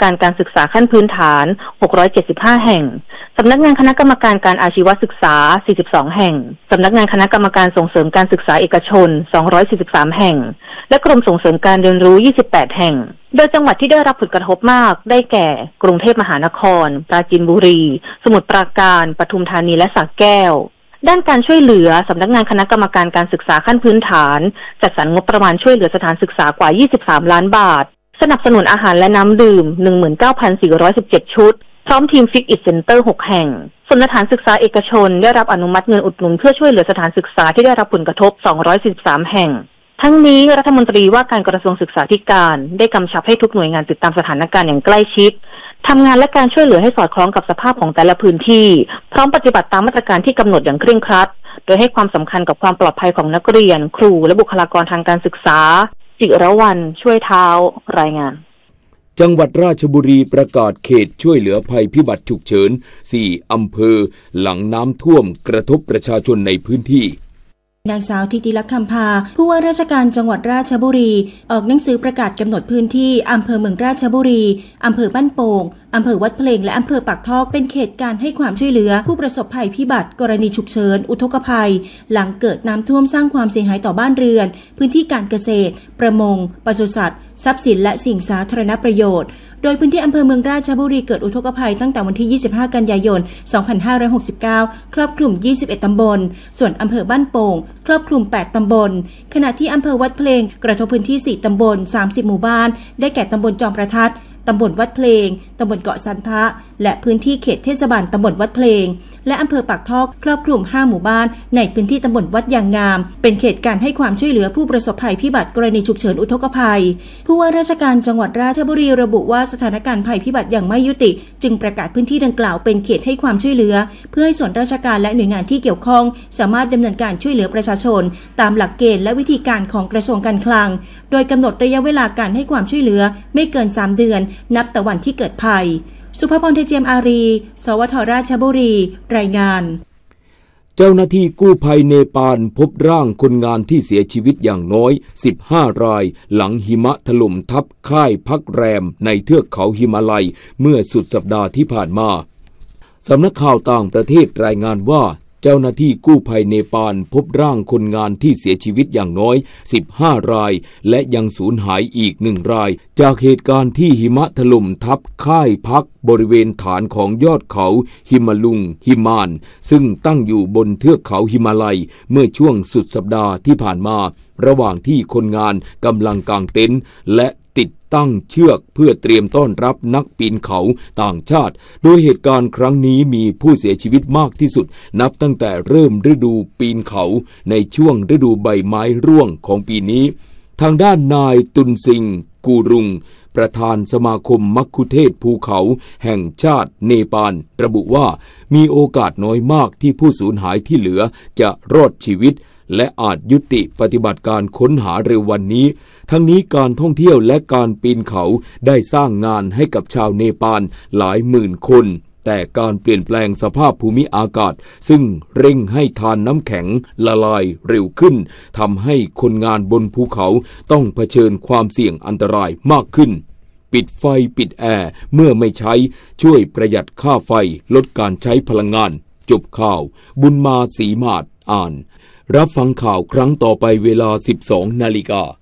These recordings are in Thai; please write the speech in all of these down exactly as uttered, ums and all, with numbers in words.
การการศึกษาขั้นพื้นฐานหกร้อยเจ็ดสิบห้าแห่งสำนักงานคณะกรรมการการอาชีวศึกษาสี่สิบสองแห่งสำนักงานคณะกรรมการส่งเสริมการศึกษาเอกชนสองร้อยสี่สิบสามแห่งและกรมส่งเสริมการเรียนรู้ยี่สิบแปดแห่งโดยจังหวัดที่ได้รับผลกระทบมากได้แก่กรุงเทพมหานครปราจีนบุรีสมุทรปราการปทุมธานีและสระแก้วด้านการช่วยเหลือสำนักงานคณะกรรมการการศึกษาขั้นพื้นฐานจัดสรรงบประมาณช่วยเหลือสถานศึกษากว่ายี่สิบสามล้านบาทสนับสนุนอาหารและน้ำดื่ม หนึ่งหมื่นเก้าพันสี่ร้อยสิบเจ็ด ชุดพร้อมทีมฟิกอิทเซ็นเตอร์หกแห่งส่วนสถานศึกษาเอกชนได้รับอนุมัติเงินอุดหนุนเพื่อช่วยเหลือสถานศึกษาที่ได้รับผลกระทบสองร้อยสี่สิบสามแห่งทั้งนี้รัฐมนตรีว่าการกระทรวงศึกษาธิการได้กำชับให้ทุกหน่วยงานติดตามสถานการณ์อย่างใกล้ชิดทำงานและการช่วยเหลือให้สอดคล้องกับสภาพของแต่ละพื้นที่พร้อมปฏิบัติตามมาตรการที่กำหนดอย่างเคร่งครัดโดยให้ความสำคัญกับความปลอดภัยของนักเรียนครูและบุคลากรทางการศึกษาจิรวรรณช่วยเท้ารายงานจังหวัดราชบุรีประกาศเขตช่วยเหลือภัยพิบัติฉุกเฉินสี่อำเภอหลังน้ำท่วมกระทบประชาชนในพื้นที่นางสาวธิติลักษณ์คำพาผู้ว่าราชการจังหวัดราชบุรีออกหนังสือประกาศกำหนดพื้นที่อำเภอเมืองราชบุรีอำเภอบ้านโป่งอำเภอวัดเพลงและอำเภอปากทอกเป็นเขตการให้ความช่วยเหลือผู้ประสบภัยพิบัติกรณีฉุกเฉินอุทกภัยหลังเกิดน้ำท่วมสร้างความเสียหายต่อบ้านเรือนพื้นที่การเกษตรประมงปศุสัตว์ทรัพย์สินและสิ่งสาธารณประโยชน์โดยพื้นที่อำเภอเมืองราชบุรีเกิดอุทกภัยตั้งแต่วันที่ยี่สิบห้ากันยายนสองพันห้าร้อยหกสิบเก้าครอบคลุมยี่สิบเอ็ดตำบลส่วนอำเภอบ้านโป่งครอบคลุมแปดตำบลขณะที่อำเภอวัดเพลงกระทบพื้นที่สี่ตำบลสามสิบหมู่บ้านได้แก่ตำบลจอมประทัดตำบลวัดเพลงตำบลเกาะสันทะและพื้นที่เขตเทศบาลตำบลวัดเพลงและอำเภอปากทอกครอบคลุมห้าหมู่บ้านในพื้นที่ตำบลวัดยางงามเป็นเขตการให้ความช่วยเหลือผู้ประสบภัยพิบัติกรณีฉุกเฉินอุทกภัยผู้ว่าราชการจังหวัดราชบุรีระบุว่าสถานการณ์ภัยพิบัติยังไม่ยุติจึงประกาศพื้นที่ดังกล่าวเป็นเขตให้ความช่วยเหลือเพื่อให้ส่วนราชการและหน่วยงานที่เกี่ยวข้องสามารถดำเนินการช่วยเหลือประชาชนตามหลักเกณฑ์และวิธีการของกระทรวงการคลังโดยกำหนดระยะเวลาการให้ความช่วยเหลือไม่เกินสามเดือนนับแต่วันที่เกิดภัยสุภพร เทเจียมอารีสวทราชบุรีรายงานเจ้าหน้าที่กู้ภัยเนปาลพบร่างคนงานที่เสียชีวิตอย่างน้อยสิบห้ารายหลังหิมะถล่มทับค่ายพักแรมในเทือกเขาหิมาลัยเมื่อสุดสัปดาห์ที่ผ่านมาสำนักข่าวต่างประเทศรายงานว่าเจ้าหน้าที่กู้ภัยเนปาลพบร่างคนงานที่เสียชีวิตอย่างน้อยสิบห้ารายและยังสูญหายอีกหนึ่งรายจากเหตุการณ์ที่หิมะถล่มทับค่ายพักบริเวณฐานของยอดเขาหิมาลุงหิมานซึ่งตั้งอยู่บนเทือกเขาหิมาลัยเมื่อช่วงสุดสัปดาห์ที่ผ่านมาระหว่างที่คนงานกำลังกางเต็นท์และติดตั้งเชือกเพื่อเตรียมต้อนรับนักปีนเขาต่างชาติโดยเหตุการณ์ครั้งนี้มีผู้เสียชีวิตมากที่สุดนับตั้งแต่เริ่มฤดูปีนเขาในช่วงฤดูใบไม้ร่วงของปีนี้ทางด้านนายตุนซิงกูรุงประธานสมาคมมัคคุเทศก์ภูเขาแห่งชาติเนปาลระบุว่ามีโอกาสน้อยมากที่ผู้สูญหายที่เหลือจะรอดชีวิตและอาจยุติปฏิบัติการค้นหาเร็ววันนี้ทั้งนี้การท่องเที่ยวและการปีนเขาได้สร้างงานให้กับชาวเนปาลหลายหมื่นคนแต่การเปลี่ยนแปลงสภาพภูมิอากาศซึ่งเร่งให้ทานน้ำแข็งละลายเร็วขึ้นทำให้คนงานบนภูเขาต้องเผชิญความเสี่ยงอันตรายมากขึ้นปิดไฟปิดแอร์เมื่อไม่ใช้ช่วยประหยัดค่าไฟลดการใช้พลังงานจบข่าวบุญมาศรีมาศอ่านรับฟังข่าวครั้งต่อไปเวลา สิบสองนาฬิกา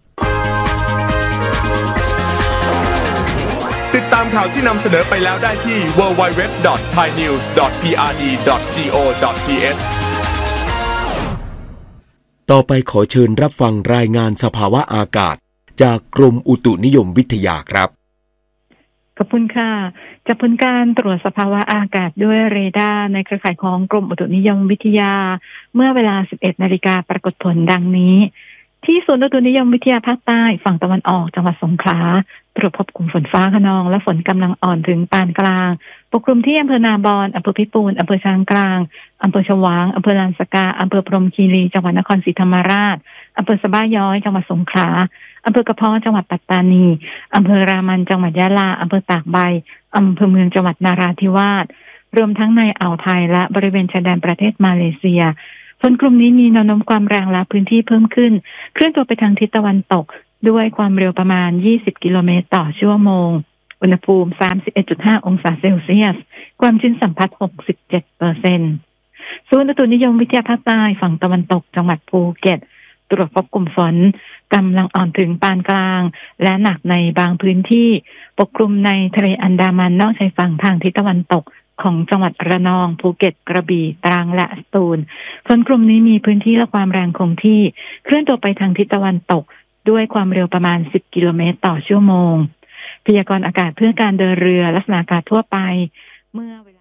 ติดตามข่าวที่นำเสนอไปแล้วได้ที่ ดับเบิลยู ดับเบิลยู ดับเบิลยู ดอท ไทยนิวส์ ดอท พี อาร์ ดี ดอท จี โอ ดอท ที เอชต่อไปขอเชิญรับฟังรายงานสภาวะอากาศจากกรมอุตุนิยมวิทยาครับขอบคุณค่ะจากผลการตรวจสภาวะอากาศด้วยเรดาร์ในเครือข่ายของกรมอุตุนิยมวิทยาเมื่อเวลา สิบเอ็ดนาฬิกาปรากฏผลดังนี้ที่ศูนย์อุตุนิยมวิทยาภาคใต้ฝั่งตะวันออกจังหวัดสงขลาตรวจพบกลุ่มฝนฟ้าคะนองและฝนกำลังอ่อนถึงปานกลางปกคลุมที่อำเภอนาบอนอำเภอพิปูนอำเภอช้างกลางอำเภอฉวางอำเภอลานสกาอำเภอพรหมคีรีจังหวัดนครศรีธรรมราชอำเภอสะบ้าย้อยจังหวัดสงขลาอำเภอกระเพาะจังหวัดปัตตานีอำเภอรามันจังหวัดยะลาอำเภอตากใบอำเภอเมืองจังหวัดนาราธิวาสรวมทั้งในอ่าวไทยและบริเวณชายแดนประเทศมาเลเซียฝนกลุ่มนี้มีแนวโน้มความแรงและพื้นที่เพิ่มขึ้นเคลื่อนตัวไปทางทิศตะวันตกด้วยความเร็วประมาณยี่สิบกิโลเมตรต่อชั่วโมงอุณหภูมิ สามสิบเอ็ดจุดห้า องศาเซลเซียสความชื้นสัมผัส หกสิบเจ็ดเปอร์เซ็นต์ ศูนย์อุตุนิยมวิทยาภาคใต้ฝั่งตะวันตกจังหวัดภูเก็ตตรวจพบกลุ่มฝนกำลังอ่อนถึงปานกลางและหนักในบางพื้นที่ปกคลุมในทะเลอันดามันนอกชายฝั่งทางทิศตะวันตกของจังหวัดระนองภูเก็ตกระบี่ตรังและสตูลฝนกลุ่มนี้มีพื้นที่และความแรงคงที่เคลื่อนตัวไปทางทิศตะวันตกด้วยความเร็วประมาณสิบกิโลเมตรต่อชั่วโมงพยากรณ์อากาศเพื่อการเดินเรือลักษณะอากาศทั่วไปเมื่อเวลา